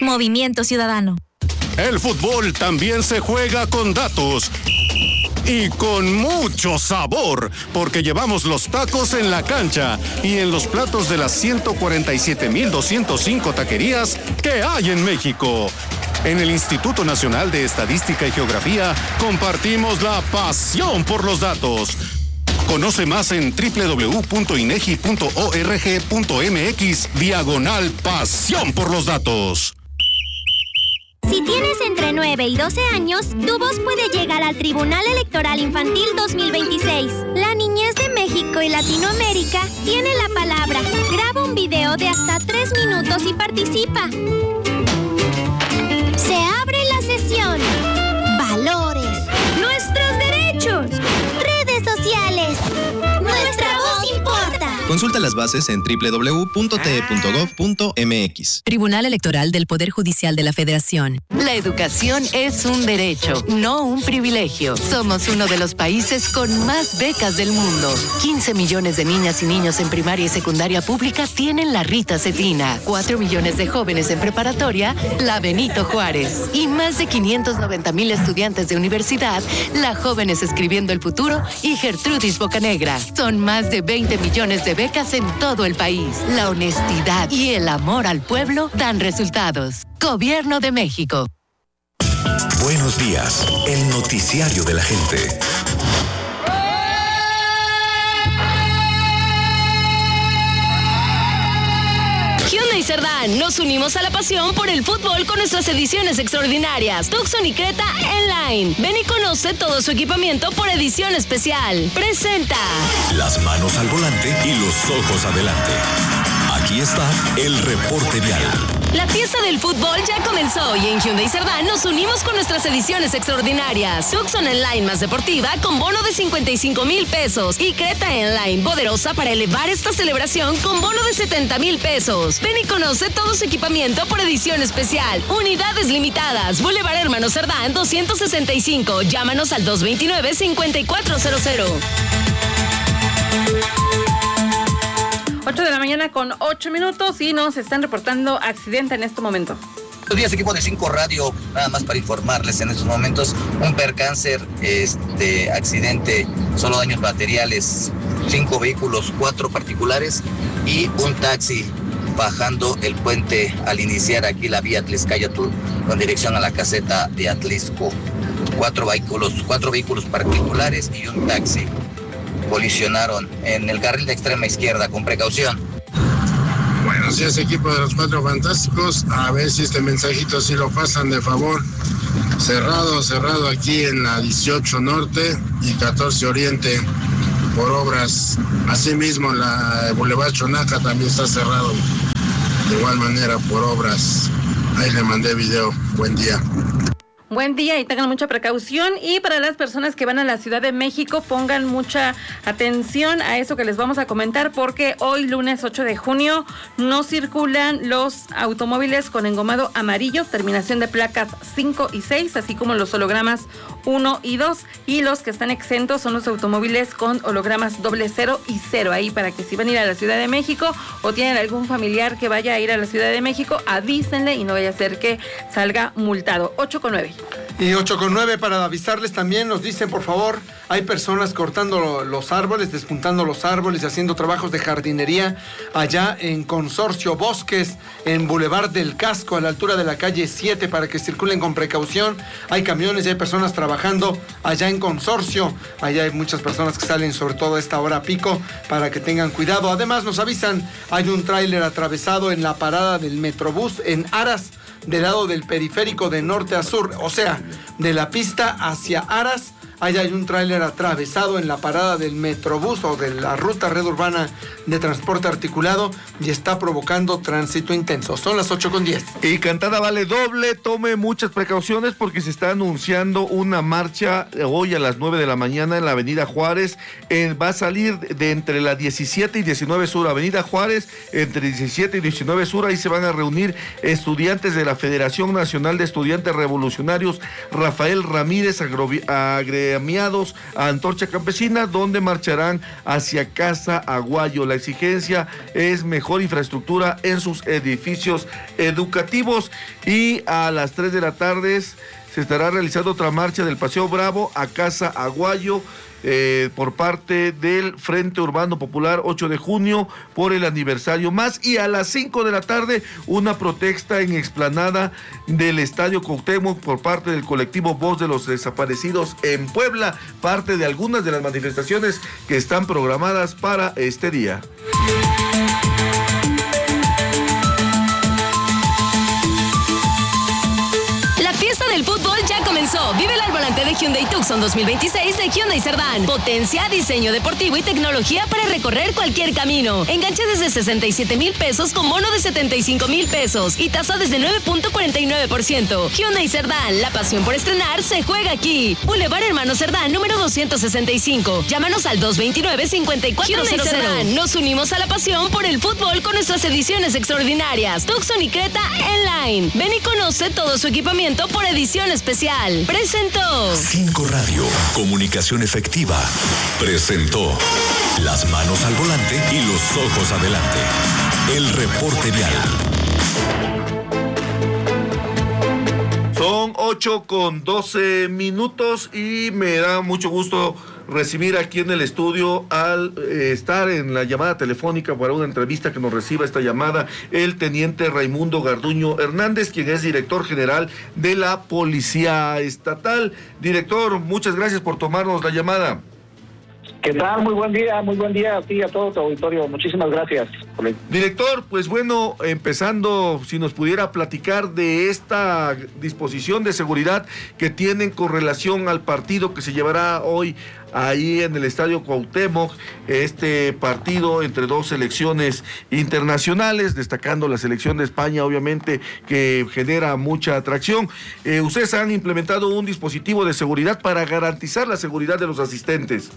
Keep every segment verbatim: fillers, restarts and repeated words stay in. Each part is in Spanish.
Movimiento Ciudadano. El fútbol también se juega con datos. Y con mucho sabor, porque llevamos los tacos en la cancha y en los platos de las ciento cuarenta y siete mil doscientos cinco taquerías que hay en México. En el Instituto Nacional de Estadística y Geografía compartimos la pasión por los datos. Conoce más en doble u doble u doble u punto inegi punto org punto mx diagonal pasión por los datos. Si tienes entre nueve y doce años, tu voz puede llegar al Tribunal Electoral Infantil dos mil veintiséis. La niñez de México y Latinoamérica tiene la palabra. Graba un video de hasta tres minutos y participa. Se abre la sesión. Valores. Nuestros derechos. Redes sociales. Nuestra voz importa. Consulta las bases en doble u doble u doble u punto t e punto gov punto m x. Tribunal Electoral del Poder Judicial de la Federación. La educación es un derecho, no un privilegio. Somos uno de los países con más becas del mundo. quince millones de niñas y niños en primaria y secundaria pública tienen la Rita Cetina. cuatro millones de jóvenes en preparatoria, la Benito Juárez. Y más de quinientos noventa mil estudiantes de universidad, la Jóvenes Escribiendo el Futuro y Gertrudis Bocanegra. Son más de veinte millones de becas en todo el país. La honestidad y el amor al pueblo dan resultados. Gobierno de México. Buenos días, el noticiario de la gente. Hyundai Cerdán, nos unimos a la pasión por el fútbol con nuestras ediciones extraordinarias. Tucson y Creta N-Line. Ven y conoce todo su equipamiento por edición especial. Presenta. Las manos al volante y los ojos adelante. Aquí está el reporte vial. La fiesta del fútbol ya comenzó y en Hyundai Cerdán nos unimos con nuestras ediciones extraordinarias. Tucson N-Line más deportiva con bono de cincuenta y cinco mil pesos y Creta N-Line poderosa para elevar esta celebración con bono de setenta mil pesos. Ven y conoce todo su equipamiento por edición especial. Unidades limitadas. Boulevard Hermano Cerdán doscientos sesenta y cinco. Llámanos al dos veintinueve, cincuenta y cuatro cero cero. ocho de la mañana con ocho minutos y nos están reportando accidente en este momento. Buenos días, equipo de cinco Radio, nada más para informarles en estos momentos, un percance, este accidente, solo daños materiales, cinco vehículos, cuatro particulares y un taxi bajando el puente al iniciar aquí la vía Tliscayatl con dirección a la caseta de Atlisco. Cuatro vehículos, cuatro vehículos particulares y un taxi colisionaron en el carril de extrema izquierda, con precaución. Buenos días, equipo de los Cuatro Fantásticos. A ver si este mensajito sí lo pasan de favor. Cerrado, cerrado aquí en la dieciocho Norte y catorce Oriente por obras. Asimismo, la Boulevard Chonaca también está cerrado. De igual manera por obras. Ahí le mandé video. Buen día. Buen día y tengan mucha precaución, y para las personas que van a la Ciudad de México pongan mucha atención a eso que les vamos a comentar, porque hoy lunes ocho de junio no circulan los automóviles con engomado amarillo, terminación de placas cinco y seis, así como los hologramas uno y dos, y los que están exentos son los automóviles con hologramas doble cero y cero. Ahí para que si van a ir a la Ciudad de México o tienen algún familiar que vaya a ir a la Ciudad de México, avísenle y no vaya a ser que salga multado. ocho con nueve. Y ocho con nueve para avisarles también, nos dicen por favor, hay personas cortando los árboles, despuntando los árboles y haciendo trabajos de jardinería allá en Consorcio Bosques, en Boulevard del Casco, a la altura de la calle siete, para que circulen con precaución. Hay camiones y hay personas trabajando allá en Consorcio, allá hay muchas personas que salen sobre todo a esta hora pico, para que tengan cuidado. Además nos avisan, hay un tráiler atravesado en la parada del Metrobús en Aras, del lado del periférico de norte a sur, o sea, de la pista hacia Aras. Allá hay un tráiler atravesado en la parada del Metrobús o de la ruta red urbana de transporte articulado y está provocando tránsito intenso. Son las ocho con diez. Y cantada vale doble, tome muchas precauciones porque se está anunciando una marcha hoy a las nueve de la mañana en la Avenida Juárez. Eh, va a salir de entre la diecisiete y diecinueve Sur, Avenida Juárez, entre diecisiete y diecinueve Sur, ahí se van a reunir estudiantes de la Federación Nacional de Estudiantes Revolucionarios Rafael Ramírez Agro, Agre, agremiados a Antorcha Campesina, donde marcharán hacia Casa Aguayo. La exigencia es mejor infraestructura en sus edificios educativos. Y a las tres de la tarde se estará realizando otra marcha del Paseo Bravo a Casa Aguayo, Eh, por parte del Frente Urbano Popular ocho de junio por el aniversario más, y a las cinco de la tarde una protesta en explanada del Estadio Cuauhtémoc por parte del colectivo Voz de los Desaparecidos en Puebla, parte de algunas de las manifestaciones que están programadas para este día. El fútbol ya comenzó. Vive al volante de Hyundai Tucson dos mil veintiséis de Hyundai Cerdán. Potencia, diseño deportivo y tecnología para recorrer cualquier camino. Enganche desde sesenta y siete mil pesos con bono de setenta y cinco mil pesos y tasa desde nueve punto cuarenta y nueve por ciento. Hyundai Cerdán, la pasión por estrenar se juega aquí. Boulevard Hermano Cerdán, número doscientos sesenta y cinco. Llámanos al dos veintinueve, cincuenta y cuatro cero cero. Hyundai Cerdán, nos unimos a la pasión por el fútbol con nuestras ediciones extraordinarias. Tucson y Creta en line. Ven y conoce todo su equipamiento por edición especial. Presentó Cinco Radio, comunicación efectiva. Presentó las manos al volante y los ojos adelante. El reporte vial. Son ocho con doce minutos y me da mucho gusto recibir aquí en el estudio al eh, estar en la llamada telefónica para una entrevista que nos reciba esta llamada el teniente Raimundo Garduño Hernández, quien es director general de la Policía Estatal. Director, muchas gracias por tomarnos la llamada. ¿Qué tal? Muy buen día, muy buen día a ti y a todo tu auditorio. Muchísimas gracias. Director, pues bueno, empezando, si nos pudiera platicar de esta disposición de seguridad que tienen con relación al partido que se llevará hoy ahí en el Estadio Cuauhtémoc, este partido entre dos selecciones internacionales, destacando la selección de España, obviamente, que genera mucha atracción. Eh, ustedes han implementado un dispositivo de seguridad para garantizar la seguridad de los asistentes.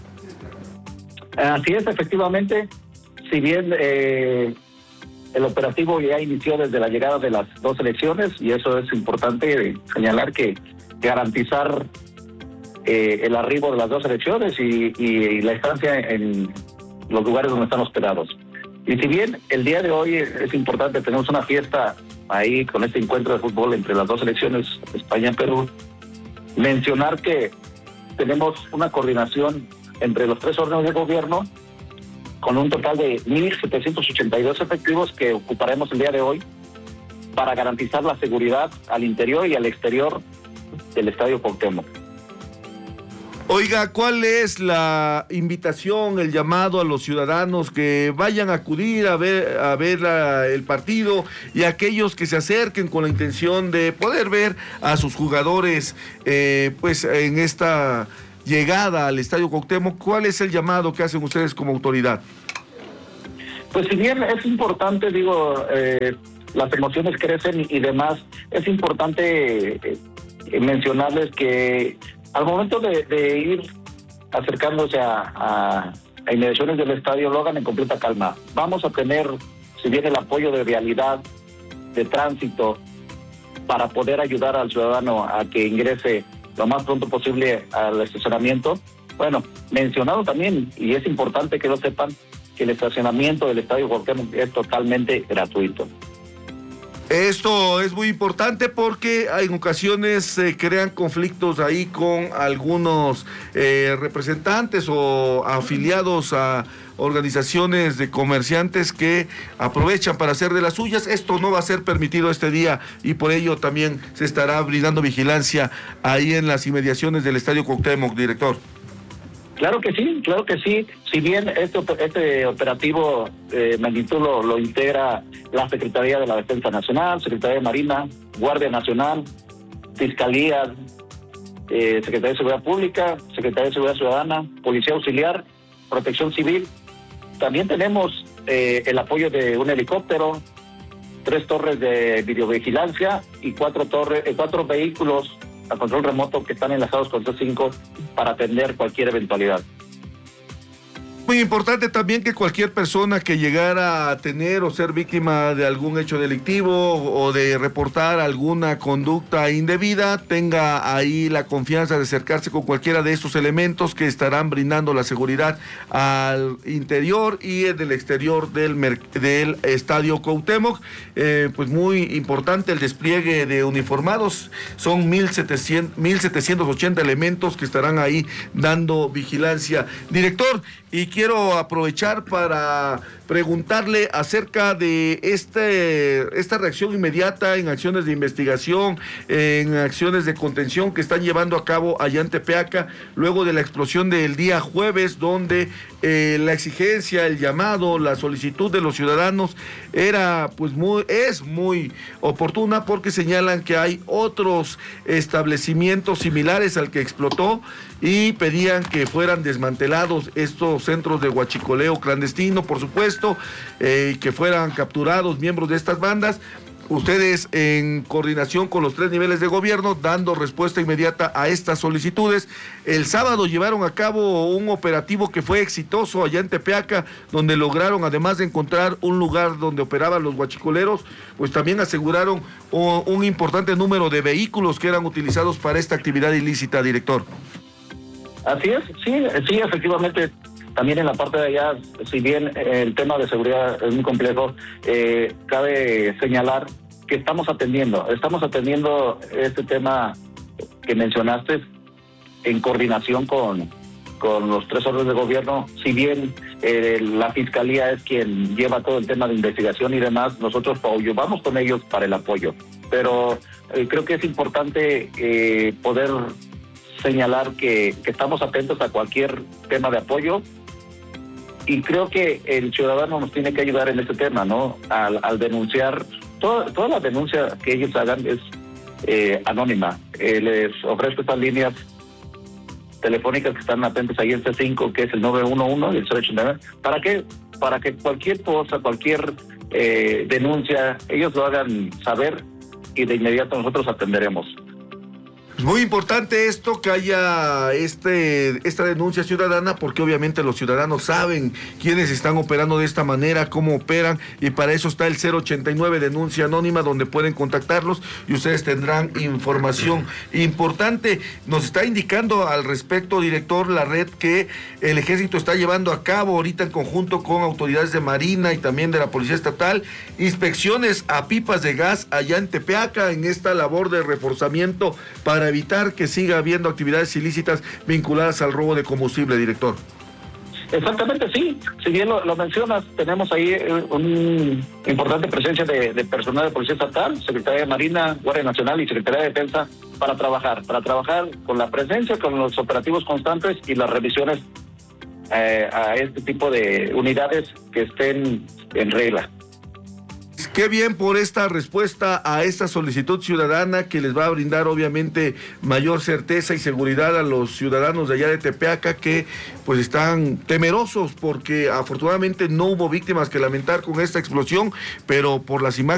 Así es, efectivamente, si bien eh, el operativo ya inició desde la llegada de las dos selecciones, y eso es importante señalar, que garantizar eh, el arribo de las dos selecciones y, y, y la estancia en los lugares donde están hospedados. Y si bien el día de hoy es, es importante, tenemos una fiesta ahí con este encuentro de fútbol entre las dos selecciones, España y Perú, mencionar que tenemos una coordinación entre los tres órdenes de gobierno, con un total de mil setecientos ochenta y dos efectivos que ocuparemos el día de hoy para garantizar la seguridad al interior y al exterior del Estadio Cuauhtémoc. Oiga, ¿cuál es la invitación, el llamado a los ciudadanos que vayan a acudir a ver, a ver la, el partido, y a aquellos que se acerquen con la intención de poder ver a sus jugadores eh, pues en esta llegada al Estadio Cuauhtémoc? ¿Cuál es el llamado que hacen ustedes como autoridad? Pues si bien es importante, digo, eh, las emociones crecen y demás, es importante eh, mencionarles que al momento de, de ir acercándose a, a, a inmediaciones del estadio, lo hagan en completa calma. Vamos a tener, si bien el apoyo de vialidad, de tránsito, para poder ayudar al ciudadano a que ingrese lo más pronto posible al estacionamiento. Bueno, mencionado también, y es importante que lo sepan, que el estacionamiento del Estadio Cuauhtémoc es totalmente gratuito. Esto es muy importante porque en ocasiones se crean conflictos ahí con algunos eh, representantes o afiliados a organizaciones de comerciantes que aprovechan para hacer de las suyas. Esto no va a ser permitido este día y por ello también se estará brindando vigilancia ahí en las inmediaciones del Estadio Cuauhtémoc, director. Claro que sí, claro que sí. Si bien este, este operativo eh, magnitud lo, lo integra la Secretaría de la Defensa Nacional, Secretaría de Marina, Guardia Nacional, Fiscalía, eh, Secretaría de Seguridad Pública, Secretaría de Seguridad Ciudadana, Policía Auxiliar, Protección Civil. También tenemos eh, el apoyo de un helicóptero, tres torres de videovigilancia y cuatro torres, eh, cuatro vehículos a control remoto que están enlazados con C cinco para atender cualquier eventualidad. Muy importante también que cualquier persona que llegara a tener o ser víctima de algún hecho delictivo o de reportar alguna conducta indebida tenga ahí la confianza de acercarse con cualquiera de estos elementos que estarán brindando la seguridad al interior y en el exterior del, del Estadio Cuauhtémoc. Eh, pues muy importante el despliegue de uniformados, son mil setecientos ochenta elementos que estarán ahí dando vigilancia. Director, y quiero aprovechar para preguntarle acerca de este, esta reacción inmediata en acciones de investigación, en acciones de contención que están llevando a cabo allá en Tepeaca, luego de la explosión del día jueves, donde eh, la exigencia, el llamado, la solicitud de los ciudadanos era, pues, muy, es muy oportuna, porque señalan que hay otros establecimientos similares al que explotó y pedían que fueran desmantelados estos centros de huachicoleo clandestino, por supuesto, eh, que fueran capturados miembros de estas bandas. Ustedes, en coordinación con los tres niveles de gobierno, dando respuesta inmediata a estas solicitudes. El sábado llevaron a cabo un operativo que fue exitoso allá en Tepeaca, donde lograron, además de encontrar un lugar donde operaban los huachicoleros, pues también aseguraron un, un importante número de vehículos que eran utilizados para esta actividad ilícita, director. Así es, sí, sí, efectivamente. También en la parte de allá, si bien el tema de seguridad es muy complejo, eh, cabe señalar que estamos atendiendo, estamos atendiendo este tema que mencionaste en coordinación con, con los tres órdenes de gobierno. Si bien eh, la Fiscalía es quien lleva todo el tema de investigación y demás, nosotros vamos con ellos para el apoyo. Pero eh, creo que es importante eh, poder señalar que, que estamos atentos a cualquier tema de apoyo. Y creo que el ciudadano nos tiene que ayudar en este tema, ¿no? Al, al denunciar, toda, toda la denuncia que ellos hagan es eh, anónima. Eh, les ofrezco estas líneas telefónicas que están atentas ahí en C cinco, que es el nueve uno uno y el cero ochenta y nueve. ¿Para qué? Para que cualquier cosa, cualquier eh, denuncia, ellos lo hagan saber y de inmediato nosotros atenderemos. Muy importante esto, que haya este esta denuncia ciudadana, porque obviamente los ciudadanos saben quiénes están operando de esta manera, cómo operan, y para eso está el cero ochenta y nueve, denuncia anónima, donde pueden contactarlos y ustedes tendrán información importante. Nos está indicando al respecto, director, la red que el Ejército está llevando a cabo ahorita en conjunto con autoridades de Marina y también de la Policía Estatal, inspecciones a pipas de gas allá en Tepeaca, en esta labor de reforzamiento para evitar que siga habiendo actividades ilícitas vinculadas al robo de combustible, director. Exactamente, sí. Si bien lo, lo mencionas, tenemos ahí una importante presencia de, de personal de Policía Estatal, Secretaría de Marina, Guardia Nacional y Secretaría de Defensa para trabajar, para trabajar con la presencia, con los operativos constantes y las revisiones eh, a este tipo de unidades que estén en regla. Qué bien por esta respuesta a esta solicitud ciudadana que les va a brindar obviamente mayor certeza y seguridad a los ciudadanos de allá de Tepeaca, que pues están temerosos porque afortunadamente no hubo víctimas que lamentar con esta explosión, pero por las imágenes